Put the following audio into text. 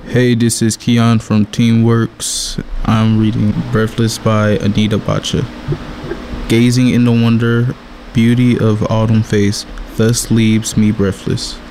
Hey, this is Keon from Teamworks. I'm reading Breathless by Anita Bacha. Gazing in the wonder, beauty of autumn face, thus leaves me breathless.